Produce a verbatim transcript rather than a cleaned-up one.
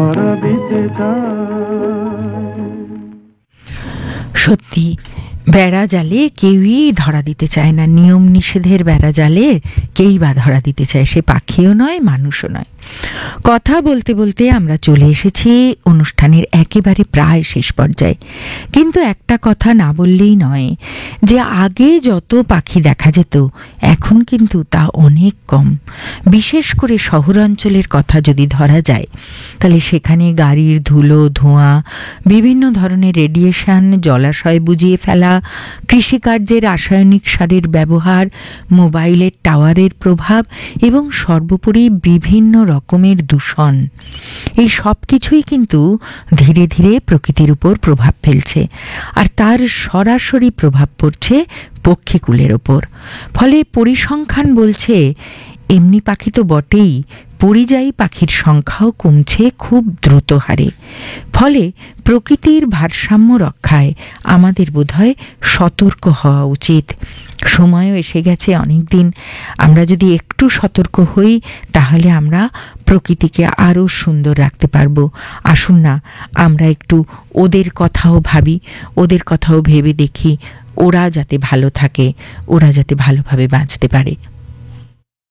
ধরা দিতে চায়। সত্যি বেড়া জালে কেউই ধরা দিতে চায় না, নিয়ম নিষেধের বেড়া জালে কেই বা ধরা দিতে চায়, সে পাখিও নয় মানুষও নয়। কথা বলতে বলতে আমরা চলে এসেছি অনুষ্ঠানের একেবারে প্রায় শেষ পর্যায়ে, কিন্তু একটা কথা না বললেই নয় যে আগে যত পাখি দেখা যেত এখন কিন্তু তা অনেক কম। বিশেষ করে শহরাঞ্চলের কথা যদি ধরা যায় তাহলে সেখানে গাড়ির ধুলো, ধোঁয়া, বিভিন্ন ধরনের রেডিয়েশন, জলাশয় বুঝিয়ে ফেলা, কৃষিকার্যে রাসায়নিক সারের ব্যবহার, মোবাইলের টাওয়ারের প্রভাব এবং সর্বোপরি বিভিন্ন রকমের দূষণ, এই সব কিছুই কিন্তু ধীরে ধীরে প্রকৃতির উপর প্রভাব ফেলছে, আর তার সরাসরি প্রভাব পড়ছে পক্ষীকুলের ওপর। ফলে পরিসংখ্যান বলছে এমনি পাখি তো বটেই, পরিযায়ী পাখির সংখ্যাও কমছে খুব দ্রুত হারে। ফলে প্রকৃতির ভারসাম্য রক্ষায় আমাদের বোধহয় সতর্ক হওয়া উচিত। সময়ও এসে গেছে অনেক দিন, আমরা যদি একটু সতর্ক হই তাহলে আমরা প্রকৃতিকে আরও সুন্দর রাখতে পারবো। আসুন না আমরা একটু ওদের কথাও ভাবি, ওদের কথাও ভেবে দেখি, ওরা যাতে ভালো থাকে, ওরা যাতে ভালোভাবে বাঁচতে পারে।